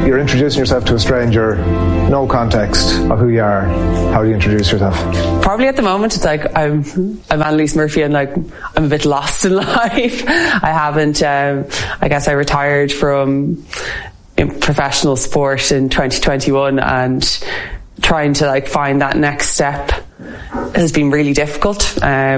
you're introducing yourself to a stranger, no context of who you are, how do you introduce yourself? Probably at the moment it's like I'm Annalise Murphy and like I'm a bit lost in life. I haven't, I guess I retired from professional sport in 2021, and trying to like find that next step has been really difficult.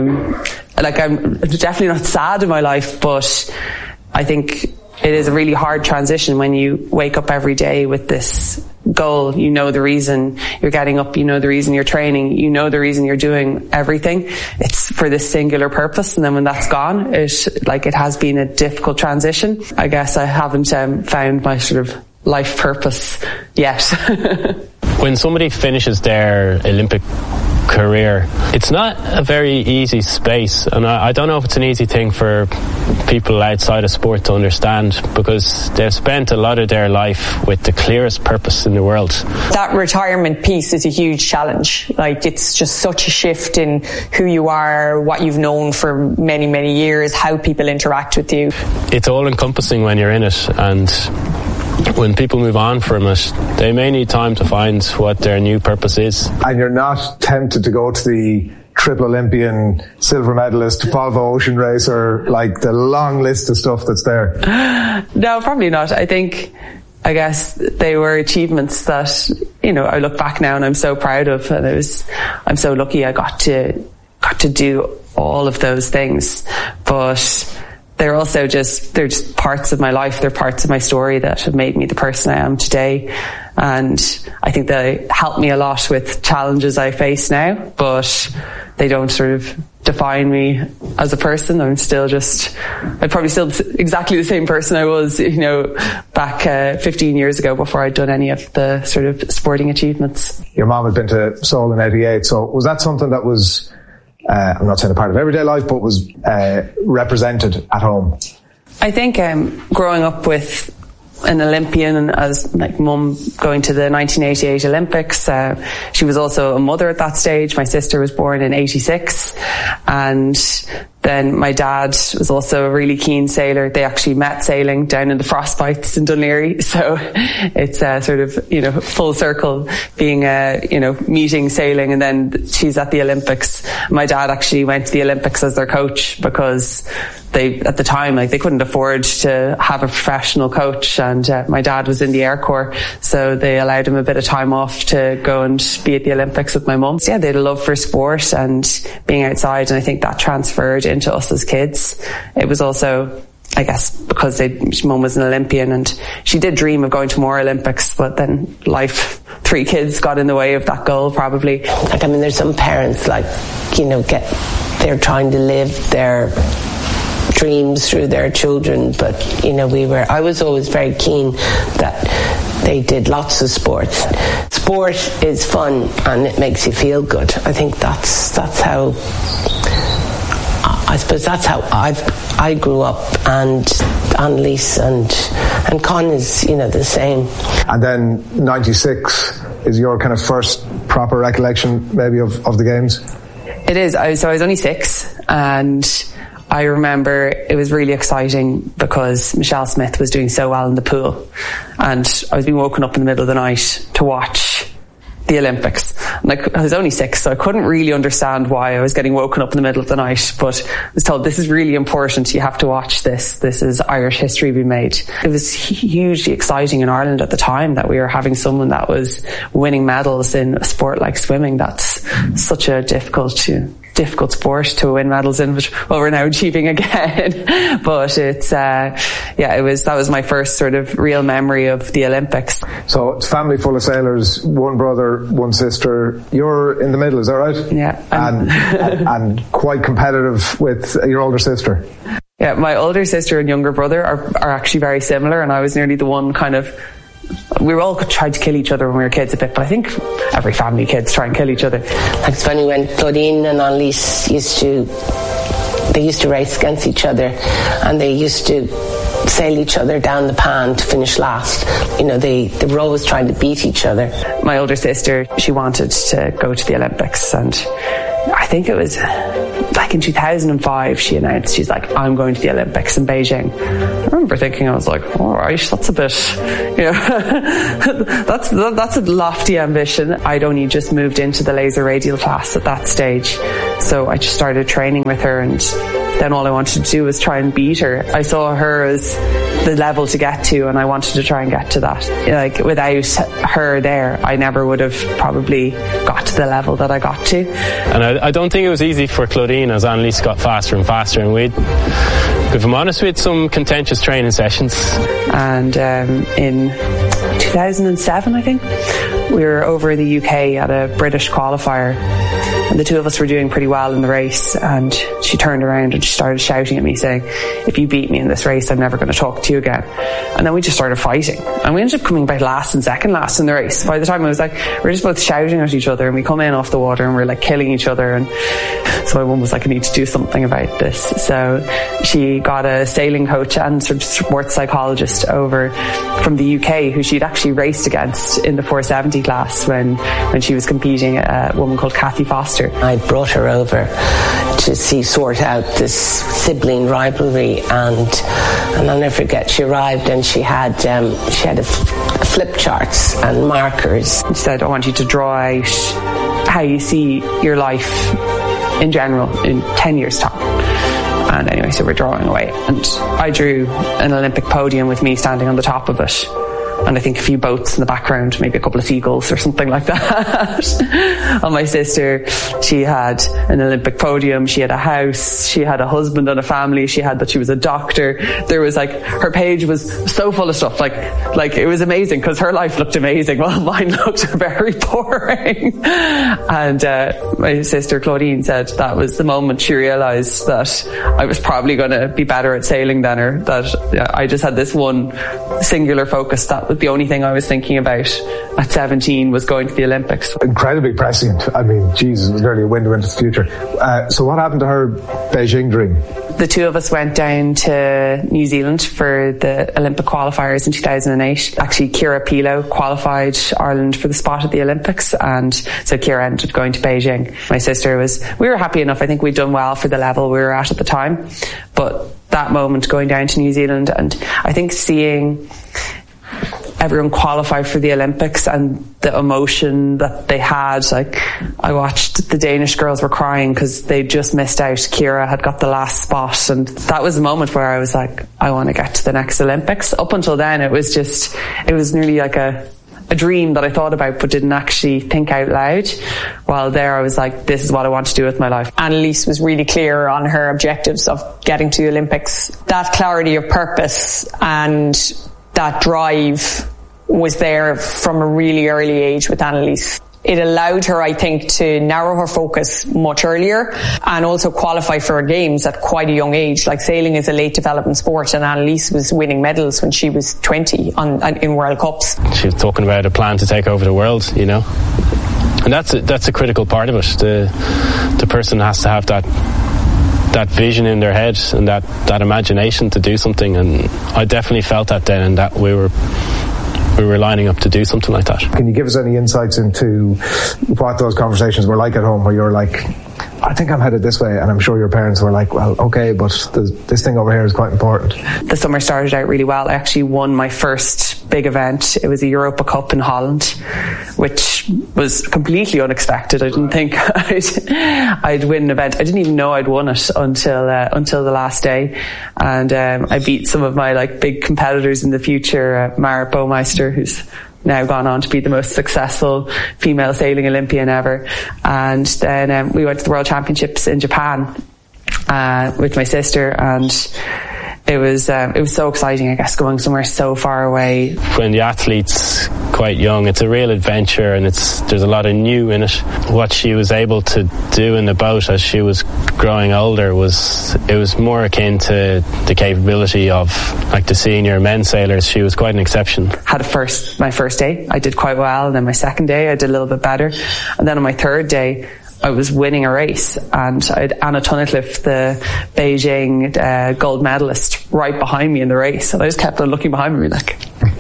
Like I'm definitely not sad in my life, but I think it is a really hard transition when you wake up every day with this goal. You know the reason you're getting up, you know the reason you're training, you know the reason you're doing everything. It's for this singular purpose, and then when that's gone, it has been a difficult transition. I guess I haven't found my sort of life purpose yet. When somebody finishes their Olympic career, it's not a very easy space, and I don't know if it's an easy thing for people outside of sport to understand, because they've spent a lot of their life with the clearest purpose in the world. That retirement piece is a huge challenge. Like, it's just such a shift in who you are, what you've known for many, many years, how people interact with you. It's all encompassing when you're in it, and when people move on from it, they may need time to find what their new purpose is. And you're not tempted to go to the triple Olympian, silver medalist, Volvo ocean racer, like the long list of stuff that's there? No, probably not. I guess they were achievements that, I look back now and I'm so proud of, and I'm so lucky I got to do all of those things. But they're also they're just parts of my life. They're parts of my story that have made me the person I am today. And I think they help me a lot with challenges I face now, but they don't sort of define me as a person. I'm probably still exactly the same person I was, back 15 years ago, before I'd done any of the sort of sporting achievements. Your mom had been to Seoul in '88, so was that something that was, I'm not saying a part of everyday life, but was represented at home? I think growing up with an Olympian, and as like mum going to the 1988 Olympics, she was also a mother at that stage. My sister was born in '86, and then my dad was also a really keen sailor. They actually met sailing down in the Frostbites in Dunleary. So it's sort of, full circle, being, meeting sailing, and then she's at the Olympics. My dad actually went to the Olympics as their coach, because at the time, they couldn't afford to have a professional coach, and my dad was in the Air Corps, so they allowed him a bit of time off to go and be at the Olympics with my mum. So yeah, they had a love for sport and being outside, and I think that transferred into us as kids. It was also, I guess, because mum was an Olympian, and she did dream of going to more Olympics, but then life, 3 kids got in the way of that goal, probably. There's some parents, they're trying to live their dreams through their children, but I was always very keen that they did lots of sports. Sport is fun and it makes you feel good. I think that's how I grew up, and Annalise and Con is the same. And then '96 is your kind of first proper recollection maybe of the games? It is. I was only 6, and I remember it was really exciting because Michelle Smith was doing so well in the pool, and I was being woken up in the middle of the night to watch the Olympics. I was only 6, so I couldn't really understand why I was getting woken up in the middle of the night, but I was told, this is really important, you have to watch this. This is Irish history being made. It was hugely exciting in Ireland at the time that we were having someone that was winning medals in a sport like swimming. That's such a difficult sport to win medals in, which, we're now achieving again. But it's, that was my first sort of real memory of the Olympics. So it's family full of sailors, 1 brother, 1 sister. You're in the middle, is that right? Yeah. And quite competitive with your older sister. Yeah, my older sister and younger brother are actually very similar, and I was nearly the one we were all tried to kill each other when we were kids a bit, but I think every family kids try and kill each other. It's funny when Claudine and Annalise used to race against each other, and they used to sail each other down the pan to finish last. They were always trying to beat each other. My older sister, she wanted to go to the Olympics, and I think it was like in 2005, she announced, she's like, I'm going to the Olympics in Beijing. I remember thinking, I was like, all right, that's a bit, that's a lofty ambition. I'd only just moved into the laser radial class at that stage. So I just started training with her, and then all I wanted to do was try and beat her. I saw her as the level to get to, and I wanted to try and get to that. Like, without her there, I never would have probably got to the level that I got to. And I don't think it was easy for Claudine as Annalise got faster and faster, and if I'm honest, we had some contentious training sessions. And in 2007, I think, we were over in the UK at a British qualifier, and the two of us were doing pretty well in the race, and she turned around and she started shouting at me saying, if you beat me in this race, I'm never going to talk to you again. And then we just started fighting, and we ended up coming by last and second last in the race. By the time I was like, we're just both shouting at each other, and we come in off the water and we're like killing each other. And so my mum was like, I need to do something about this. So she got a sailing coach and sort of sports psychologist over from the UK, who she'd actually raced against in the 470 class when she was competing, a woman called Kathy Foster. I brought her over to sort out this sibling rivalry, and I'll never forget, she arrived and she had a flip charts and markers. She said, I want you to draw out how you see your life in general in 10 years' time. And anyway, so we're drawing away, and I drew an Olympic podium with me standing on the top of it, and I think a few boats in the background, maybe a couple of seagulls or something like that. And my sister, she had an Olympic podium, she had a house, she had a husband and a family, she was a doctor. There was like, her page was so full of stuff, like it was amazing, because her life looked amazing while mine looked very boring. And my sister Claudine said that was the moment she realised that I was probably going to be better at sailing than her, that I just had this one singular focus. That was the only thing I was thinking about at 17, was going to the Olympics. Incredibly prescient. I mean, Jesus, it was nearly a window into the future. So what happened to her Beijing dream? The two of us went down to New Zealand for the Olympic qualifiers in 2008. Actually, Ciara Pilo qualified Ireland for the spot at the Olympics, and so Ciara ended up going to Beijing. My sister we were happy enough. I think we'd done well for the level we were at the time. But that moment, going down to New Zealand, and I think seeing everyone qualify for the Olympics and the emotion that they had, like, I watched the Danish girls were crying because they just missed out. Ciara had got the last spot, and that was the moment where I was like, I want to get to the next Olympics. Up until then, it was nearly like a dream that I thought about but didn't actually think out loud. While there, I was like, this is what I want to do with my life. Annalise was really clear on her objectives of getting to the Olympics. That clarity of purpose and that drive was there from a really early age with Annalise. It allowed her, I think, to narrow her focus much earlier and also qualify for her games at quite a young age. Like, sailing is a late development sport, and Annalise was winning medals when she was 20 in World Cups. She was talking about a plan to take over the world, and that's a critical part of it. The person has to have that vision in their head and that imagination to do something, and I definitely felt that then, and that we were lining up to do something like that. Can you give us any insights into what those conversations were like at home, where you're like, I think I'm headed this way, and I'm sure your parents were like, well, okay, but this thing over here is quite important? The summer started out really well. I actually won my first big event. It was a Europa Cup in Holland, which was completely unexpected. I didn't think I'd win an event. I didn't even know I'd won it until the last day. And I beat some of my big competitors in the future, Marit Baumeister, who's now gone on to be the most successful female sailing Olympian ever. And then we went to the World Championships in Japan with my sister, and it was so exciting, I guess, going somewhere so far away. When the athlete's quite young, it's a real adventure, and there's a lot of new in it. What she was able to do in the boat as she was growing older was more akin to the capability of the senior men sailors. She was quite an exception. Had my first day, I did quite well, and then my second day I did a little bit better, and then on my third day I was winning a race, and I had Anna Tunnicliffe, the Beijing gold medalist, right behind me in the race, and I just kept on looking behind me like,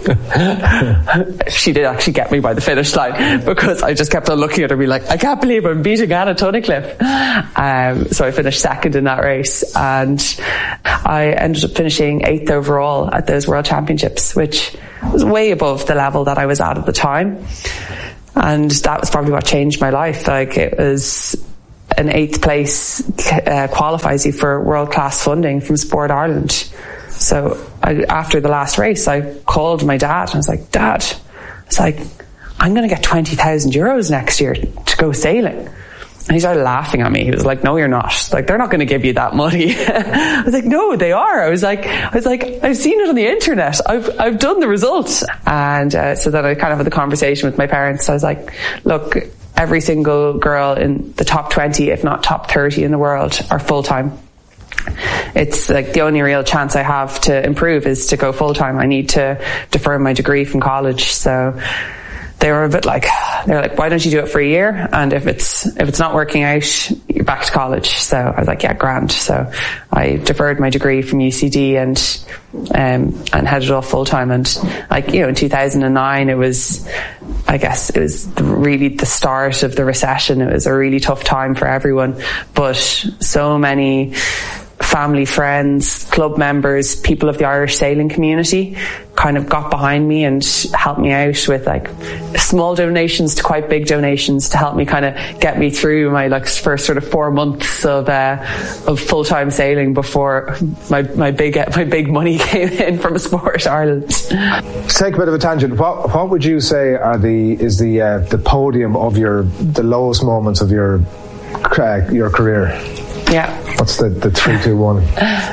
She did actually get me by the finish line, because I just kept on looking at her and be like, I can't believe I'm beating Anna Tunnicliffe. So I finished second in that race, and I ended up finishing 8th overall at those World Championships, which was way above the level that I was at the time. And that was probably what changed my life. Like, it was an 8th place qualifies you for world-class funding from Sport Ireland. So after the last race, I called my dad and I was like, Dad, I'm going to get €20,000 next year to go sailing. And he started laughing at me. He was like, no, you're not. Like, they're not going to give you that money. I was like, no, they are. I was like, I've seen it on the internet. I've done the results. And so then I kind of had the conversation with my parents. I was like, look, every single girl in the top 20, if not top 30 in the world, are full-time. It's like the only real chance I have to improve is to go full-time. I need to defer my degree from college. So they were a bit like, why don't you do it for a year? And if it's not working out, you're back to college. So I was like, yeah, grand. So I deferred my degree from UCD and headed off full time. And in 2009, it was really the start of the recession. It was a really tough time for everyone, but so many family, friends, club members, people of the Irish sailing community kind of got behind me and helped me out with small donations to quite big donations to help me kind of get me through my first sort of 4 months of full-time sailing before my big money came in from Sport Ireland. To take a bit of a tangent, what would you say is the podium of the lowest moments of your career? Yeah. What's the 3, 2, 1?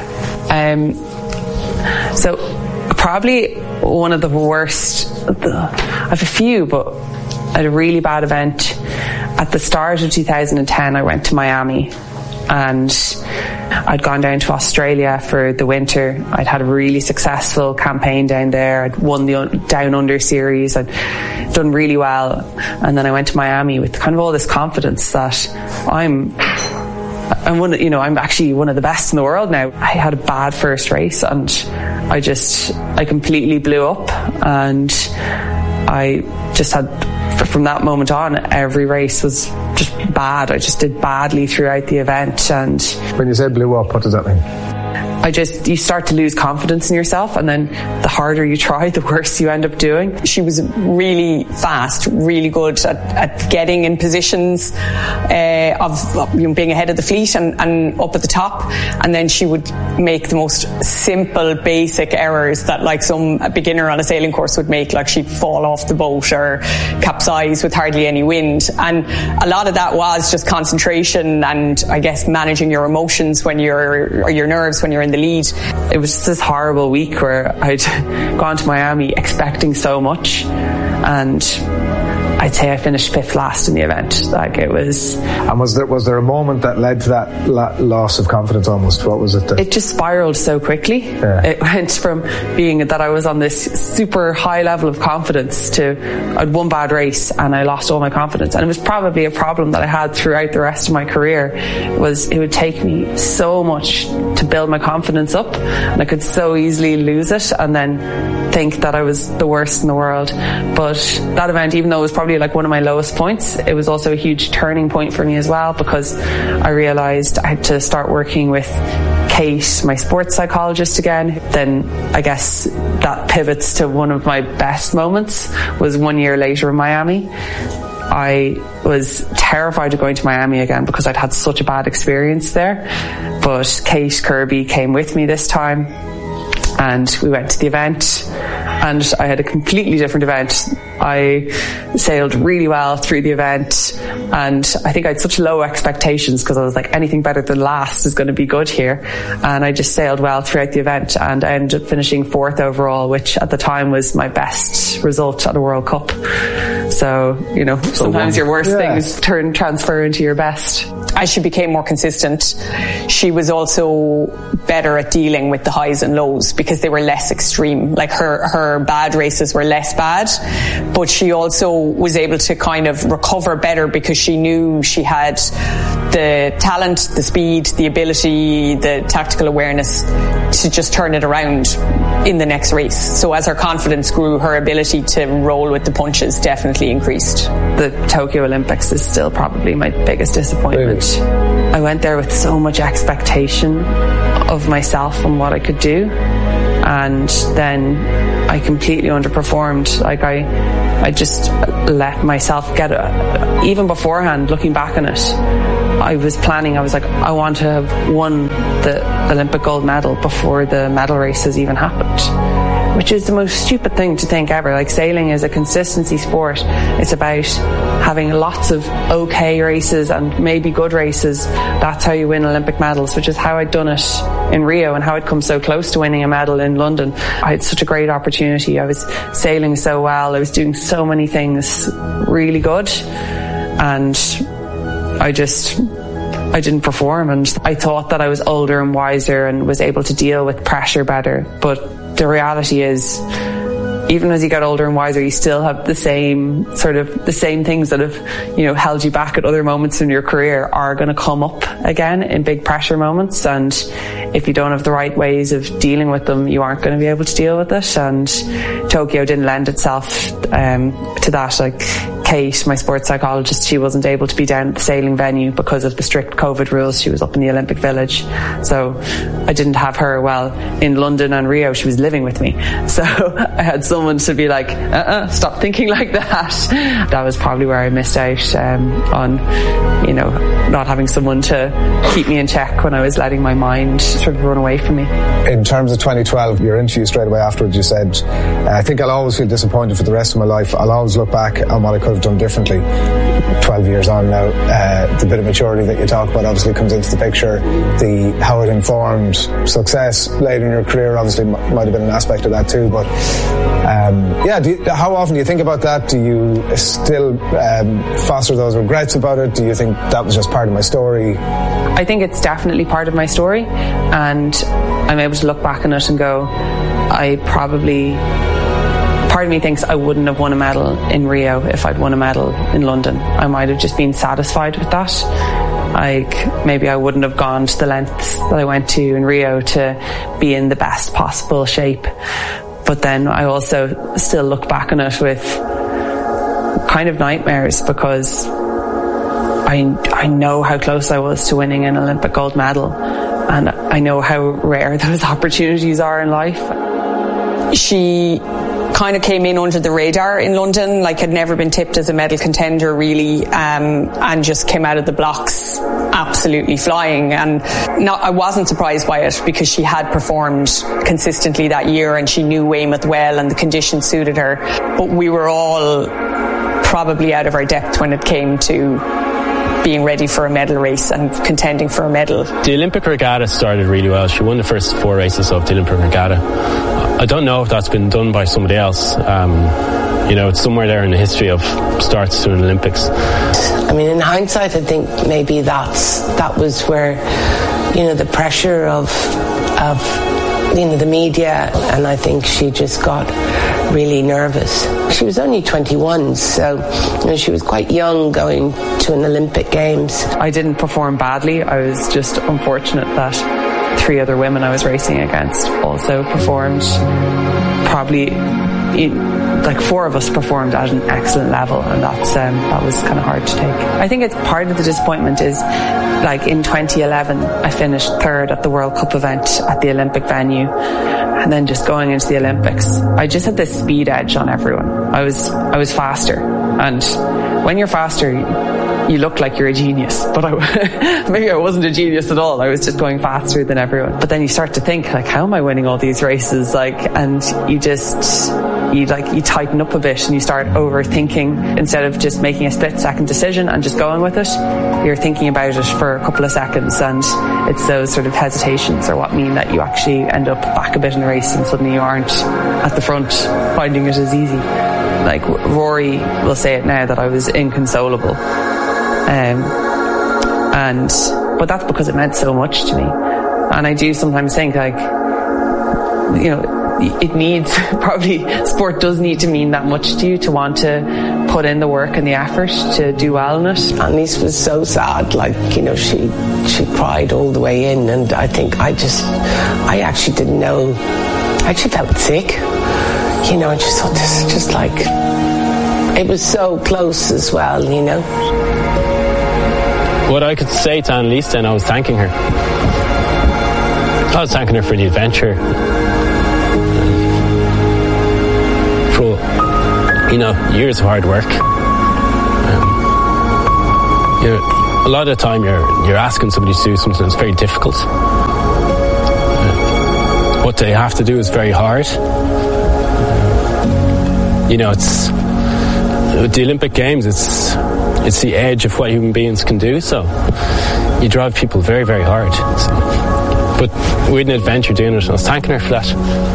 So probably one of the worst. I have a few, but I had a really bad event at the start of 2010. I went to Miami, and I'd gone down to Australia for the winter. I'd had a really successful campaign down there. I'd won the Down Under series. I'd done really well, and then I went to Miami with kind of all this confidence that I'm actually one of the best in the world now. I had a bad first race, and I completely blew up, and I just had, from that moment on, every race was just bad. I just did badly throughout the event. And when you say blew up, what does that mean? You start to lose confidence in yourself, and then the harder you try, the worse you end up doing. She was really fast, really good at getting in positions of being ahead of the fleet and up at the top. And then she would make the most simple, basic errors that some beginner on a sailing course would make, like she'd fall off the boat or capsize with hardly any wind. And a lot of that was just concentration and, I guess, managing your emotions or your nerves when you're in the lead. It was just this horrible week where I'd gone to Miami expecting so much, and I'd say I finished 5th last in the event. It was. And was there a moment that led to that loss of confidence almost? What was it? It just spiraled so quickly. Yeah. It went from being that I was on this super high level of confidence to I'd one bad race and I lost all my confidence. And it was probably a problem that I had throughout the rest of my career. It would take me so much to build my confidence up, and I could so easily lose it and then think that I was the worst in the world. But that event, even though it was probably one of my lowest points, it was also a huge turning point for me as well, because I realised I had to start working with Kate, my sports psychologist, again. Then I guess that pivots to one of my best moments was 1 year later in Miami. I was terrified of going to Miami again because I'd had such a bad experience there. But Kate Kirby came with me this time, and we went to the event, and I had a completely different event. I sailed really well through the event, and I think I had such low expectations because I was like, anything better than last is going to be good here. And I just sailed well throughout the event, and I ended up finishing 4th overall, which at the time was my best result at a World Cup. So, sometimes your worst things transfer into your best. as she became more consistent, she was also better at dealing with the highs and lows because they were less extreme. Like her bad races were less bad, but she also was able to kind of recover better because she knew she had the talent, the speed, the ability, the tactical awareness to just turn it around in the next race. So as her confidence grew, her ability to roll with the punches definitely increased. The Tokyo Olympics is still probably my biggest disappointment. Really? I went there with so much expectation of myself and what I could do, and then I completely underperformed. Like I just let myself get even beforehand, looking back on it, I was like, I want to have won the Olympic gold medal before the medal races even happened, which is the most stupid thing to think ever. Like, sailing is a consistency sport. It's about having lots of okay races and maybe good races. That's how you win Olympic medals, which is how I'd done it in Rio and how I'd come so close to winning a medal in London. I had such a great opportunity. I was sailing so well. I was doing so many things really good, and I didn't perform, and I thought that I was older and wiser and was able to deal with pressure better. But the reality is, even as you get older and wiser, you still have the same things that have, held you back at other moments in your career are going to come up again in big pressure moments. And if you don't have the right ways of dealing with them, you aren't going to be able to deal with it. And Tokyo didn't lend itself to that. Like, Kate, my sports psychologist, she wasn't able to be down at the sailing venue because of the strict COVID rules. She was up in the Olympic Village. So I didn't have her. Well, in London and Rio, she was living with me. So I had someone to be like, stop thinking like that. That was probably where I missed out on, not having someone to keep me in check when I was letting my mind sort of run away from me. In terms of 2012, your interview straight away afterwards, you said, I think I'll always feel disappointed for the rest of my life. I'll always look back on what I could have done differently. 12 years on now, the bit of maturity that you talk about obviously comes into the picture. How it informed success later in your career obviously might have been an aspect of that too. But how often do you think about that? Do you still foster those regrets about it? Do you think that was just part of my story? I think it's definitely part of my story, and I'm able to look back on it and go, part of me thinks I wouldn't have won a medal in Rio if I'd won a medal in London. I might have just been satisfied with that. Like, maybe I wouldn't have gone to the lengths that I went to in Rio to be in the best possible shape. But then I also still look back on it with kind of nightmares, because I know how close I was to winning an Olympic gold medal, and I know how rare those opportunities are in life. She kind of came in under the radar in London, like had never been tipped as a medal contender really, and just came out of the blocks absolutely flying. And I wasn't surprised by it, because she had performed consistently that year and she knew Weymouth well and the conditions suited her. But we were all probably out of our depth when it came to being ready for a medal race and contending for a medal. The Olympic regatta started really well. She won the first 4 races of the Olympic regatta. I don't know if that's been done by somebody else. It's somewhere there in the history of starts to an Olympics. I mean, in hindsight, I think maybe that was where, the pressure of the media, and I think she just got really nervous. She was only 21, so she was quite young going to an Olympic Games. I didn't perform badly. I was just unfortunate that 3 other women I was racing against also performed. Probably 4 of us performed at an excellent level, and that was kind of hard to take. I think it's part of the disappointment is, like, in 2011 I finished 3rd at the World Cup event at the Olympic venue, and then just going into the Olympics, I just had this speed edge on everyone. I was faster, and when you're faster, you look like you're a genius, but maybe I wasn't a genius at all. I was just going faster than everyone. But then you start to think, like, how am I winning all these races? And you tighten up a bit and you start overthinking. Instead of just making a split-second decision and just going with it, you're thinking about it for a couple of seconds, and it's those sort of hesitations are what mean that you actually end up back a bit in the race, and suddenly you aren't at the front finding it as easy. Like, Rory will say it now that I was inconsolable. but that's because it meant so much to me. And I do sometimes think, like, you know, it needs, probably sport does need to mean that much to you to want to put in the work and the effort to do well in it. Annalise was so sad, like, you know, she cried all the way in, and I think I actually didn't know, I actually felt sick. You know, I just thought, this is just like, it was so close as well, you know. What I could say to Annalise then, I was thanking her. I was thanking her for the adventure. For, you know, years of hard work. A lot of the time you're asking somebody to do something that's very difficult. What they have to do is very hard. You know, it's with the Olympic Games, it's the edge of what human beings can do, so you drive people very, very hard. So. But we had an adventure doing it, and I was thanking her for that.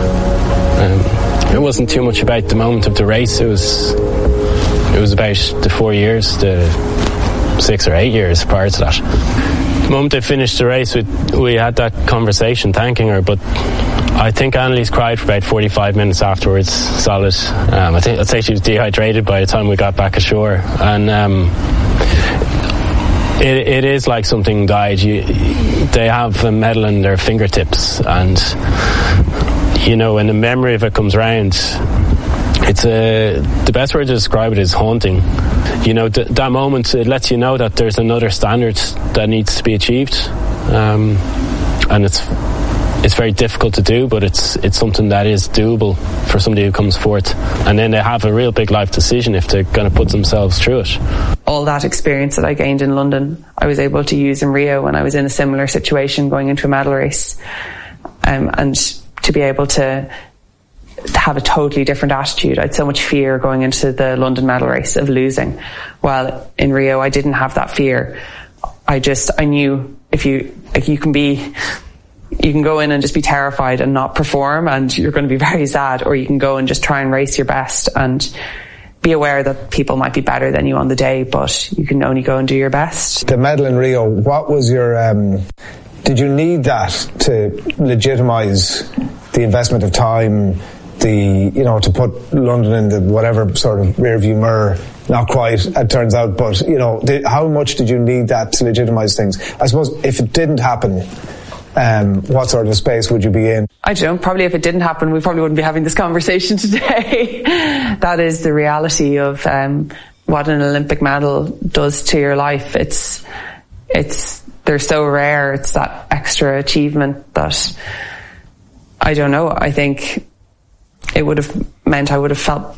It wasn't too much about the moment of the race, it was about the 4 years, the 6 or 8 years prior to that. The moment I finished the race, we had that conversation thanking her, but I think Annalise cried for about 45 minutes afterwards, solid. I'd say she was dehydrated by the time we got back ashore. And it is like something died. They have a medal in their fingertips, and you know, when the memory of it comes around, the best word to describe it is haunting. You know, that moment, it lets you know that there's another standard that needs to be achieved, and it's very difficult to do, but it's something that is doable for somebody who comes forth. And then they have a real big life decision if they're going to put themselves through it. All that experience that I gained in London, I was able to use in Rio when I was in a similar situation going into a medal race. And to be able to have a totally different attitude. I had so much fear going into the London medal race of losing. While in Rio, I didn't have that fear. I knew if you can go in and just be terrified and not perform, and you're going to be very sad, or you can go and just try and race your best and be aware that people might be better than you on the day, but you can only go and do your best. The medal in Rio, what was your... did you need that to legitimise the investment of time, to put London in the whatever sort of rearview mirror? Not quite, it turns out, but, how much did you need that to legitimise things? I suppose if it didn't happen, what sort of a space would you be in? I don't know, probably if it didn't happen, we probably wouldn't be having this conversation today. That is the reality of what an Olympic medal does to your life. They're so rare, it's that extra achievement that, I don't know, I think it would have meant I would have felt,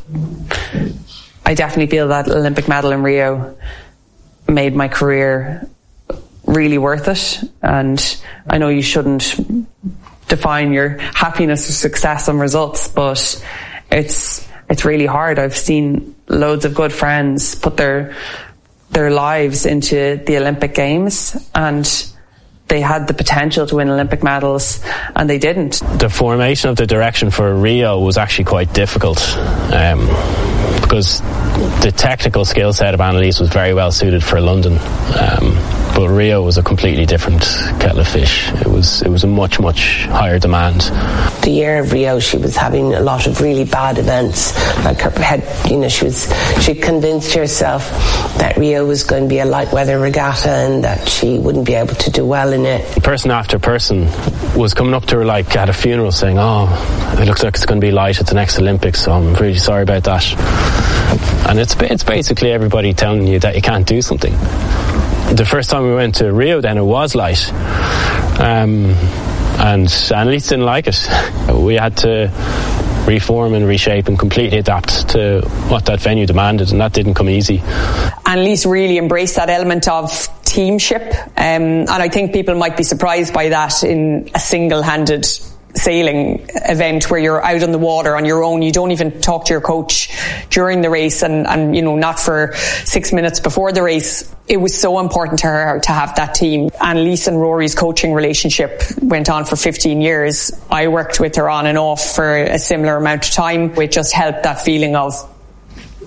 I definitely feel that Olympic medal in Rio made my career really worth it. And I know you shouldn't define your happiness or success on results, but it's really hard. I've seen loads of good friends put their lives into the Olympic Games, and they had the potential to win Olympic medals and they didn't. The formation of the direction for Rio was actually quite difficult, because the technical skill set of Annalise was very well suited for London, but Rio was a completely different kettle of fish. It was a much, much higher demand. The year of Rio, she was having a lot of really bad events. Like her head, she convinced herself that Rio was going to be a light weather regatta and that she wouldn't be able to do well in it. Person after person was coming up to her like at a funeral saying, "Oh, it looks like it's going to be light at the next Olympics, so I'm really sorry about that." And it's basically everybody telling you that you can't do something. The first time we went to Rio, then it was light, and Annalise didn't like it. We had to reform and reshape and completely adapt to what that venue demanded, and that didn't come easy. Annalise really embraced that element of teamship, and I think people might be surprised by that in a single-handed sailing event where you're out on the water on your own. You don't even talk to your coach during the race, and not for 6 minutes before the race. It was so important to her to have that team. Annalise and Rory's coaching relationship went on for 15 years. I worked with her on and off for a similar amount of time. It just helped that feeling of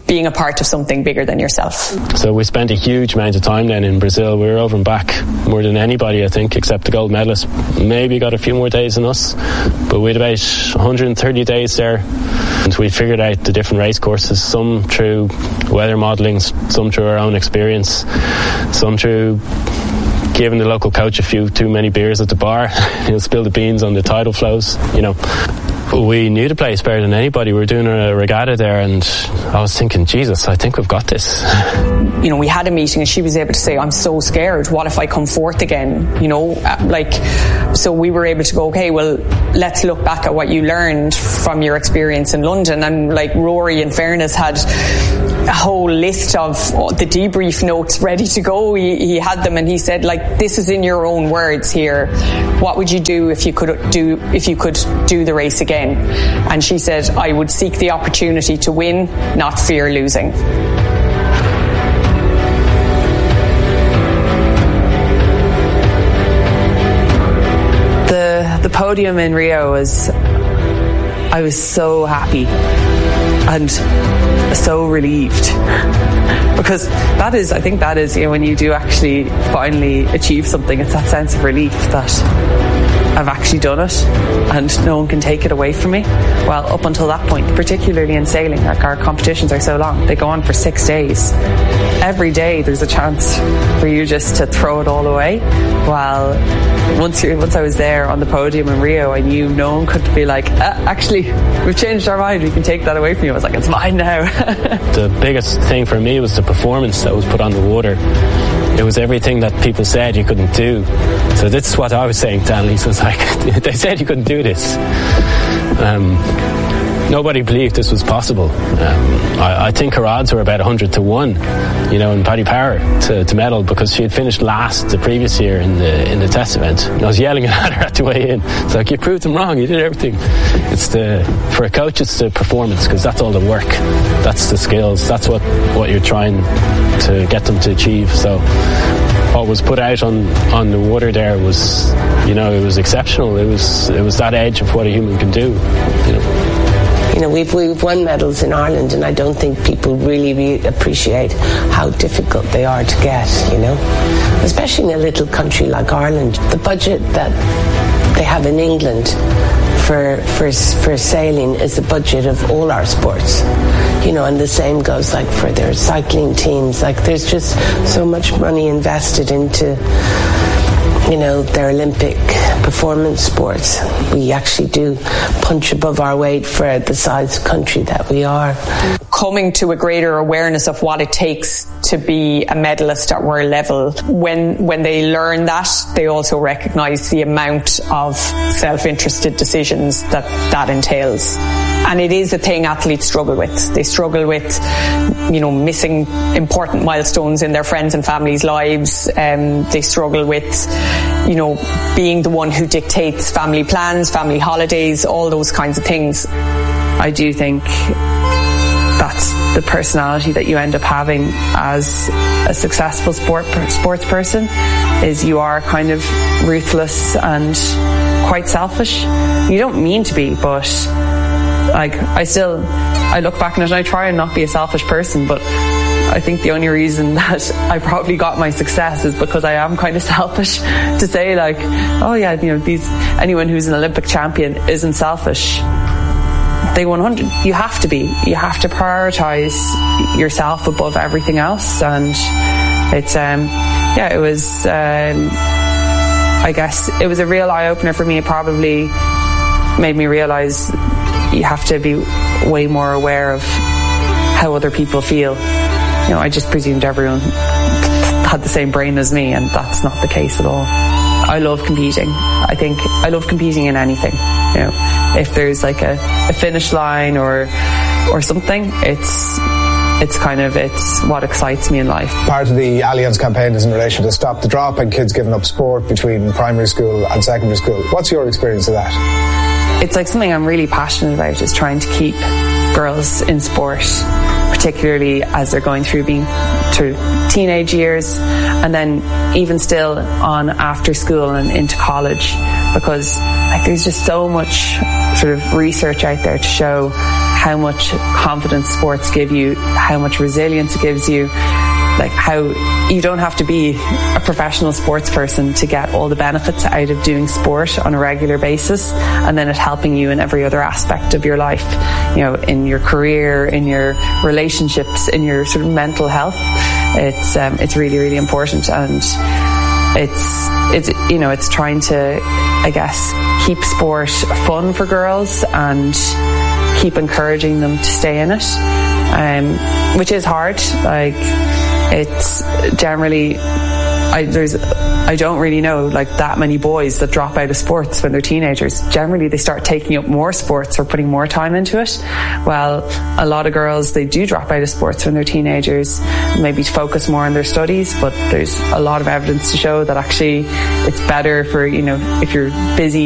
being a part of something bigger than yourself. So we spent a huge amount of time then in Brazil. We were over and back more than anybody, I think, except the gold medalist. Maybe got a few more days than us, but we had about 130 days there, and we figured out the different race courses, some through weather modelling, some through our own experience, some through giving the local coach a few too many beers at the bar. He'll spill the beans on the tidal flows, you know. We knew the place better than anybody. We were doing a regatta there, and I was thinking, Jesus, I think we've got this. You know, we had a meeting and she was able to say, I'm so scared. What if I come fourth again? You know, so we were able to go, okay, well, let's look back at what you learned from your experience in London. And like Rory, in fairness, had a whole list of the debrief notes ready to go. He had them, and he said, like, this is in your own words here. What would you do if you could do the race again? And she said, I would seek the opportunity to win, not fear losing. The podium in Rio I was so happy and so relieved, because I think that is, you know, when you do actually finally achieve something, it's that sense of relief that I've actually done it and no one can take it away from me. Well, up until that point, particularly in sailing, like, our competitions are so long, they go on for 6 days. Every day there's a chance for you just to throw it all away. Well, once I was there on the podium in Rio, I knew no one could be like, actually, we've changed our mind, we can take that away from you. I was like, it's mine now. The biggest thing for me was the performance that was put on the water. It was everything that people said you couldn't do. So this is what I was saying to Annalise. It's like, they said you couldn't do this. Nobody believed this was possible. I think her odds were about 100 to 1, you know, in Paddy Power to medal, because she had finished last the previous year in the test event. And I was yelling at her at the way in. It's like, you proved them wrong, you did everything. For a coach, it's the performance, because that's all the work, that's the skills, that's what you're trying to get them to achieve. So what was put out on the water there was, you know, it was exceptional. It was that edge of what a human can do, you know. You know, we've won medals in Ireland, and I don't think people really appreciate how difficult they are to get, you know. Especially in a little country like Ireland. The budget that they have in England for sailing is the budget of all our sports. You know, and the same goes like for their cycling teams. Like, there's just so much money invested into, you know, their Olympic performance sports. We actually do punch above our weight for the size of country that we are. Coming to a greater awareness of what it takes to be a medalist at world level, when they learn that, they also recognise the amount of self-interested decisions that entails. And it is a thing athletes struggle with. They struggle with, you know, missing important milestones in their friends' and families' lives. They struggle with, you know, being the one who dictates family plans, family holidays, all those kinds of things. I do think that's the personality that you end up having as a successful sports person, is you are kind of ruthless and quite selfish. You don't mean to be, but like, I look back on it and I try and not be a selfish person, but I think the only reason that I probably got my success is because I am kind of selfish. To say like, oh yeah, you know, anyone who's an Olympic champion isn't selfish. They 100. You have to be. You have to prioritise yourself above everything else. And it's it was. I guess it was a real eye opener for me. It probably made me realise you have to be way more aware of how other people feel. You know, I just presumed everyone had the same brain as me, and that's not the case at all. I love competing. I think I love competing in anything. You know, if there's like a finish line or something, it's what excites me in life. Part of the Allianz campaign is in relation to Stop the Drop and kids giving up sport between primary school and secondary school. What's your experience of that? It's like something I'm really passionate about, is trying to keep girls in sport, particularly as they're going through teenage years, and then even still on after school and into college, because like there's just so much sort of research out there to show how much confidence sports give you, how much resilience it gives you, like how you don't have to be a professional sports person to get all the benefits out of doing sport on a regular basis, and then it helping you in every other aspect of your life, you know, in your career, in your relationships, in your sort of mental health. It's really, really important, and it's you know, it's trying to, I guess, keep sport fun for girls and keep encouraging them to stay in it, which is hard. Like, it's generally, I don't really know like that many boys that drop out of sports when they're teenagers. Generally they start taking up more sports or putting more time into it. Well, a lot of girls, they do drop out of sports when they're teenagers, maybe to focus more on their studies, but there's a lot of evidence to show that actually it's better for, you know, if you're busy